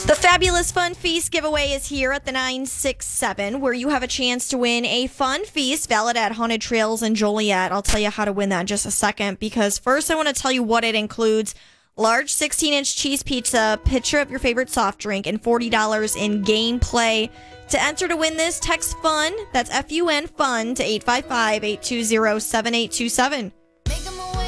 The Fabulous Fun Feast giveaway is here at the 967, where you have a chance to win a fun feast valid at Haunted Trails in Joliet. I'll tell you how to win that in just a second, because first I want to tell you what it includes. Large 16-inch cheese pizza, picture of your favorite soft drink, and $40 in gameplay. To enter to win this, text FUN, that's F-U-N, FUN, to 855-820-7827.